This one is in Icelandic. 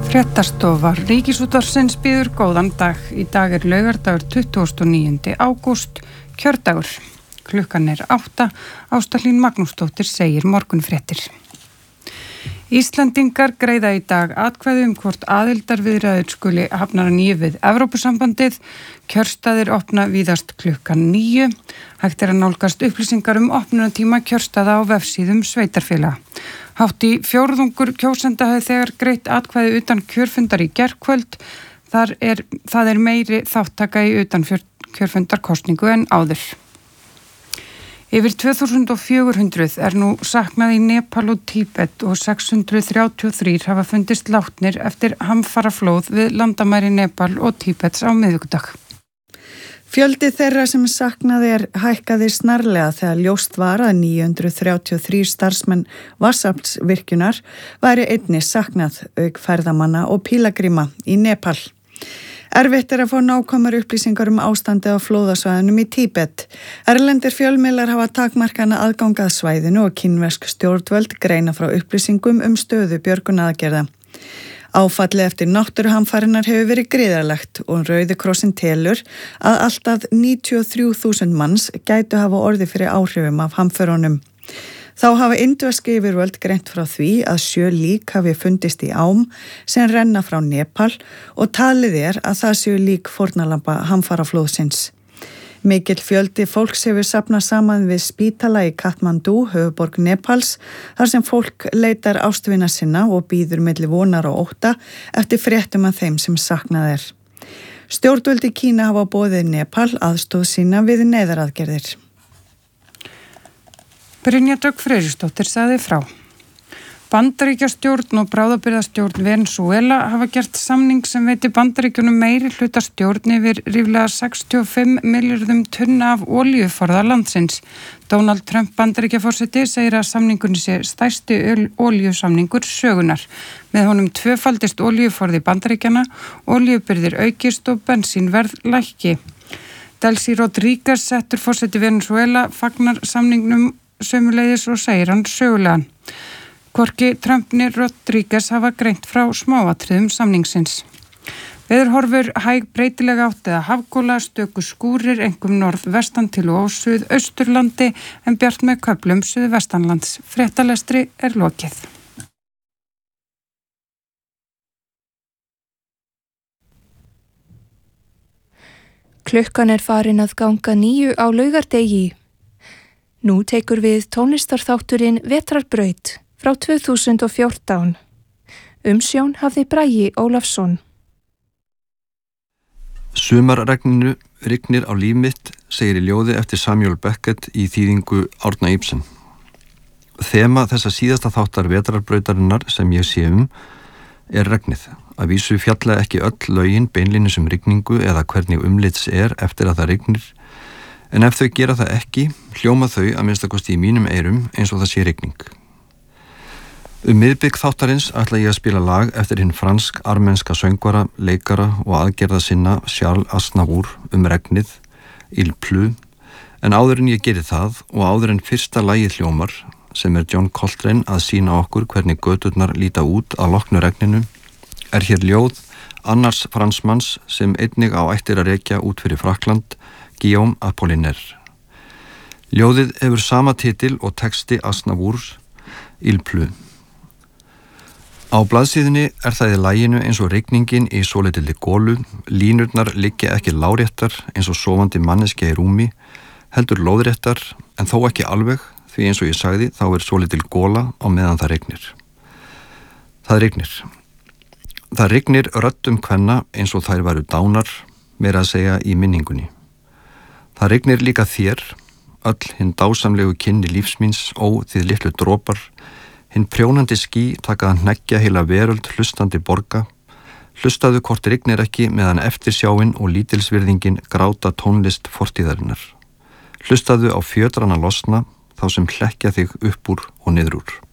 Fréttastofa Ríkisútvarpsins býður góðan dag. Í dag laugardagur 29. ágúst, kjördagur. Klukkan 8. Ásta Hlín Magnúsdóttir segir morgunfréttir. Íslendingar greiða í dag atkvæði hvort aðildarviðræður skuli hafnar að nýju við Evrópusambandið. Kjörstaðir opna víðast klukkan 9. Hægt að nálgast upplýsingar opnunartíma kjörstaða á vefsíðum sveitarfélaga. Hátt í fjórðungur kjósenda hafði þegar greitt atkvæði utan kjörfundar í gærkvöld. Það er meiri þáttaka í utan kjörfundarkosningu en áður. Yfir 2400 nú saknað í Nepal og Tíbet og 633 hafa fundist látnir eftir hamfaraflóð við landamæri Nepal og Tíbets á miðvikudag. Fjöldi þeirra sem saknað hækkaði snarlega þegar ljóst var að 933 starfsmenn vatnsaflsvirkjunar væri einnig saknað auk ferðamanna og pílagrima í Nepal. Erfitt að fá nákvæmar upplýsingar ástandið á flóðasvæðunum í Tíbet. Erlendir fjölmiðlar hafa takmarkana aðgangað svæðinu og kínversk stjórnvöld greina frá upplýsingum stöðu björgunaraðgerða. Áfallið eftir náttúruhamfarinnar hefur verið gríðarlegt og Rauði krossinn telur að allt að 93.000 manns gætu hafa orðið fyrir áhrifum af hamförunum. Þá hafa indversk yfirvöld greint frá því að 7 lík hafi fundist í ám sem renna frá Nepal og talið að það séu lík fórnarlamba hamfaraflóðsins. Mikill fjöldi fólks hefur safnað saman við spítala í Kathmandu, höfuðborg Nepals, þar sem fólk leitar ástvina sinna og bíður milli vonar og ótta eftir fréttum af þeim sem saknað Stjórnvöld í Kína hafa boðið Nepal aðstoð sína við neyðaraðgerðir. Brynja Dögg Freyrisdóttir sagði frá. Bandaríkjastjórn og bráðabirgðastjórn Venesúela hafa gert samning sem veitir Bandaríkjunum meiri hluta stjórn yfir ríflega 65 milljörðum tunna af olíuforða landsins. Donald Trump Bandaríkjaforseti segir að samningunni sé stærsti olíusamningur sögunar. Með honum tvöfaldist olíuforði Bandaríkjana, olíubirgðir aukist og bensínverð lækki. Delcy Rodríguez settur forseti Venesúela fagnar samningnum sömuleiðis og segir hann sögulegan. Hvorki Trump né Rodríguez hafa greint frá smáatriðum samningsins. Veðurhorfur hæg breytilega átt eða hafgóla, stöku skúrir, einkum norðvestan til og suðausturlandi en bjart með köflum suðvestanlands. Fréttalestri lokið. Klukkan farin að ganga 9 á laugardegi. Nú tekur við tónlistarþátturinn Vetrarbraut frá 2014. Umsjón hafði Bragi Ólafsson. Sumarregninu rignir á líf mitt, segir í ljóði eftir Samuel Beckett í þýðingu Árna Ibsen. Þema þessa síðasta þáttar Vetrarbrautarinnar sem ég sé regnið. Að vísu fjalla ekki öll lögin beinlínis rigningu eða hvernig umlits eftir að það rignir, en ef þau gera það ekki, hljóma þau að minnstakosti í mínum eyrum eins og það sé rigning. Miðbygg þáttarins ætla ég að spila lag eftir hinn fransk-armenska söngvara, leikara og aðgerða sinna Charles Aznavour regnið, Il Pleut, en áður en ég geri það og áður en fyrsta lagið hljómar, sem John Coltrane að sýna okkur hvernig göturnar líta út að loknu regninu, hér ljóð annars fransmanns sem einnig á ættir að rekja út fyrir Frakkland, Guillaume Apollinaire. Ljóðið hefur sama titil og texti Aznavours, Il Pleut. Á blaðsíðunni það í laginu eins og rigningin í svolítilli gólu, línurnar liggja ekki láréttar eins og sofandi manneskja í rúmi, heldur lóðréttar en þó ekki alveg, því eins og ég sagði þá svolítil góla á meðan það rignir. Það rignir. Það rignir röddum kvenna eins og þær væru dánar, meira að segja í minningunni. Það rignir líka þér, öll hinn dásamlegu kynni lífsmíns, þið litlu dropar, hinn prjónandi ský taka að hneggja heila veröld hlustandi borga. Hlustaðu hvort rignir ekki meðan eftirsjáin og lítilsvirðingin gráta tónlist fortíðarinnar. Hlustaðu á fjötrana losna, þá sem hlekkja þig upp úr og niður úr.